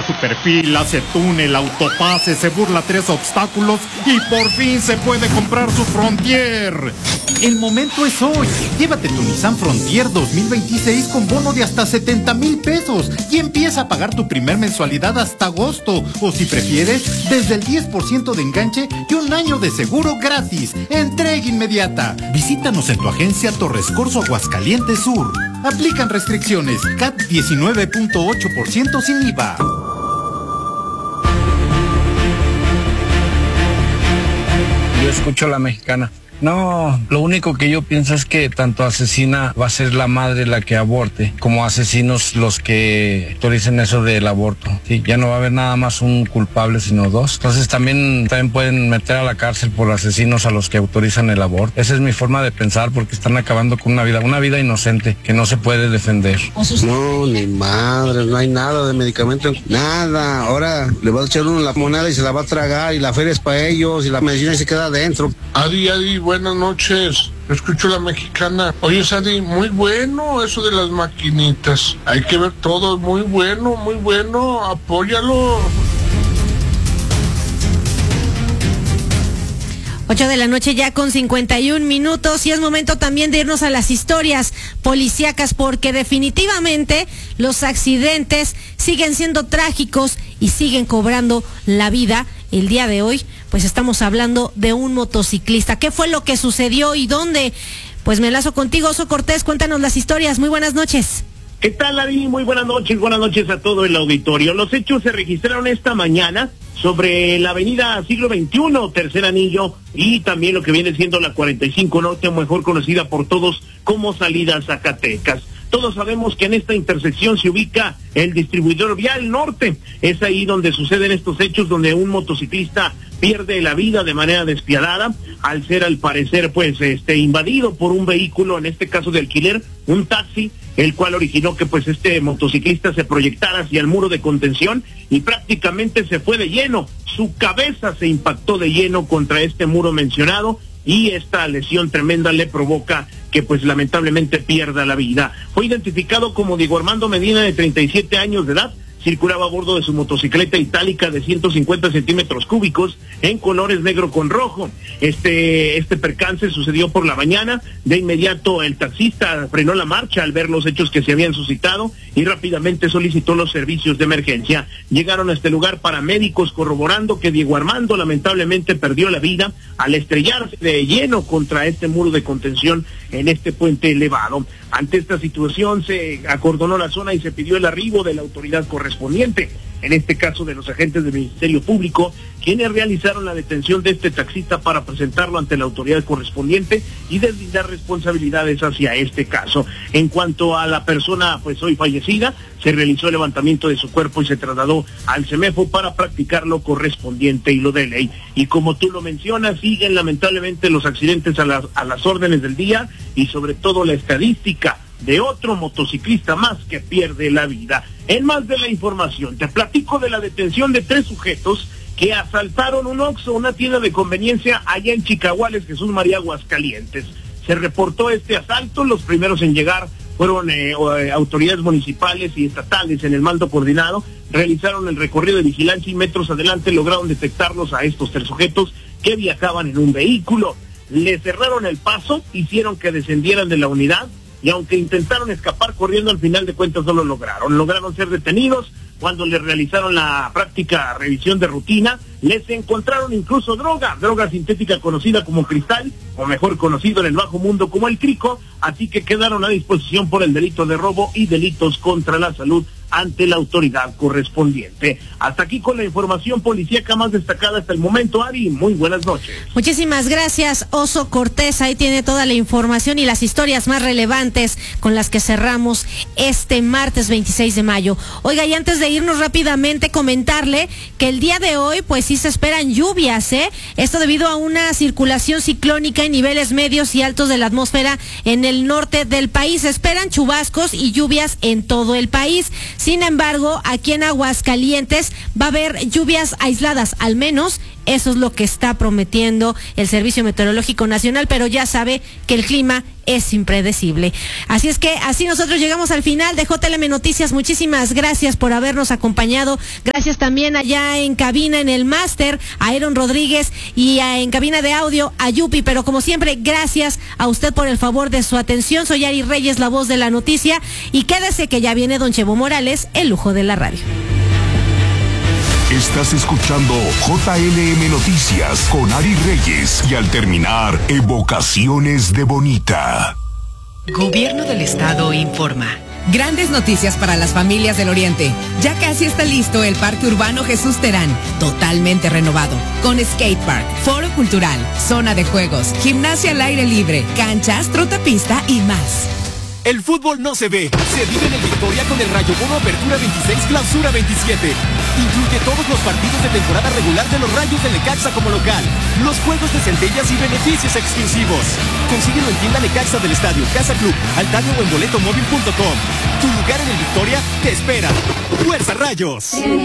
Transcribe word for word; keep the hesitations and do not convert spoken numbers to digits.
Visita su perfil, hace túnel, autopase, se burla tres obstáculos y por fin se puede comprar su Frontier. El momento es hoy. Llévate tu Nissan Frontier dos mil veintiséis con bono de hasta setenta mil pesos y empieza a pagar tu primer mensualidad hasta agosto. O si prefieres, desde el diez por ciento de enganche y un año de seguro gratis. Entrega inmediata. Visítanos en tu agencia Torres Corso Aguascalientes Sur. Aplican restricciones. C A T diecinueve punto ocho por ciento sin I V A. Yo escucho La Mexicana. No, lo único que yo pienso es que tanto asesina va a ser la madre la que aborte, como asesinos los que autoricen eso del aborto. Sí, ya no va a haber nada más un culpable, sino dos. Entonces también, también pueden meter a la cárcel por asesinos a los que autorizan el aborto. Esa es mi forma de pensar, porque están acabando con una vida, una vida inocente que no se puede defender. No, ni madre, no hay nada de medicamento, nada. Ahora le va a echar uno la moneda y se la va a tragar, y la feria es para ellos, y la medicina se queda adentro. Adi, Adi, buenas noches. Escucho La Mexicana. Oye, Sadi, muy bueno eso de las maquinitas. Hay que ver todo, muy bueno, muy bueno. Apóyalo. ocho de la noche ya con cincuenta y un minutos y es momento también de irnos a las historias policíacas, porque definitivamente los accidentes siguen siendo trágicos y siguen cobrando la vida. El día de hoy, pues estamos hablando de un motociclista. ¿Qué fue lo que sucedió y dónde? Pues me enlazo contigo, Oso Cortés, cuéntanos las historias. Muy buenas noches. ¿Qué tal, Ari? Muy buenas noches, buenas noches a todo el auditorio. Los hechos se registraron esta mañana sobre la avenida Siglo veintiuno, Tercer Anillo, y también lo que viene siendo la cuarenta y cinco Norte, mejor conocida por todos como Salida Zacatecas. Todos sabemos que en esta intersección se ubica el distribuidor vial norte. Es ahí donde suceden estos hechos, donde un motociclista pierde la vida de manera despiadada al ser, al parecer, pues, este, invadido por un vehículo, en este caso de alquiler, un taxi, el cual originó que, pues, este motociclista se proyectara hacia el muro de contención y prácticamente se fue de lleno. Su cabeza se impactó de lleno contra este muro mencionado y esta lesión tremenda le provoca que pues lamentablemente pierda la vida. Fue identificado como Diego Armando Medina, de treinta y siete años de edad. Circulaba a bordo de su motocicleta itálica de ciento cincuenta centímetros cúbicos en colores negro con rojo. Este, este percance sucedió por la mañana. De inmediato el taxista frenó la marcha al ver los hechos que se habían suscitado y rápidamente solicitó los servicios de emergencia. Llegaron a este lugar paramédicos corroborando que Diego Armando lamentablemente perdió la vida al estrellarse de lleno contra este muro de contención en este puente elevado. Ante esta situación se acordonó la zona y se pidió el arribo de la autoridad correspondiente, en este caso de los agentes del Ministerio Público, quienes realizaron la detención de este taxista para presentarlo ante la autoridad correspondiente y deslindar responsabilidades hacia este caso. En cuanto a la persona pues hoy fallecida, se realizó el levantamiento de su cuerpo y se trasladó al CEMEFO para practicar lo correspondiente y lo de ley. Y como tú lo mencionas, siguen lamentablemente los accidentes a las, a las órdenes del día y sobre todo la estadística de otro motociclista más que pierde la vida. En más de la información, te platico de la detención de tres sujetos que asaltaron un Oxxo, una tienda de conveniencia allá en Chicahuales, Jesús María, Aguascalientes. Se reportó este asalto, los primeros en llegar fueron eh, autoridades municipales y estatales en el mando coordinado, realizaron el recorrido de vigilancia y metros adelante lograron detectarlos a estos tres sujetos que viajaban en un vehículo. Le cerraron el paso, hicieron que descendieran de la unidad, y aunque intentaron escapar corriendo, al final de cuentas no lo lograron. Lograron ser detenidos. Cuando les realizaron la práctica revisión de rutina, les encontraron incluso droga, droga sintética conocida como cristal, o mejor conocido en el bajo mundo como el crico, así que quedaron a disposición por el delito de robo y delitos contra la salud ante la autoridad correspondiente. Hasta aquí con la información policíaca más destacada hasta el momento, Ari. Muy buenas noches. Muchísimas gracias, Oso Cortés. Ahí tiene toda la información y las historias más relevantes con las que cerramos este martes veintiséis de mayo. Oiga, y antes de irnos rápidamente, comentarle que el día de hoy, pues sí se esperan lluvias, ¿eh? Esto debido a una circulación ciclónica en niveles medios y altos de la atmósfera en el norte del país. Se esperan chubascos y lluvias en todo el país. Sin embargo, aquí en Aguascalientes va a haber lluvias aisladas, al menos Eso es lo que está prometiendo el Servicio Meteorológico Nacional, pero ya sabe que el clima es impredecible. Así es que así nosotros llegamos al final de J L M Noticias. Muchísimas gracias por habernos acompañado. Gracias también allá en cabina, en el máster, a Aaron Rodríguez, y a, en cabina de audio a Yupi. Pero como siempre, gracias a usted por el favor de su atención. Soy Ari Reyes, la voz de la noticia, y quédese que ya viene don Chevo Morales, el lujo de la radio. Estás escuchando J L M Noticias con Ari Reyes, y al terminar, Evocaciones de Bonita. Gobierno del Estado informa. Grandes noticias para las familias del Oriente. Ya casi está listo el Parque Urbano Jesús Terán, totalmente renovado, con skatepark, foro cultural, zona de juegos, gimnasia al aire libre, canchas, trotapista y más. El fútbol no se ve, se vive en el Victoria con el Rayo Bono Apertura veintiséis, Clausura veintisiete. Incluye todos los partidos de temporada regular de los Rayos del Necaxa como local, los juegos de centellas y beneficios exclusivos. Consíguelo en tienda Necaxa del Estadio, Casa Club, Altario o en boletomóvil punto com. Tu lugar en el Victoria te espera. ¡Fuerza Rayos!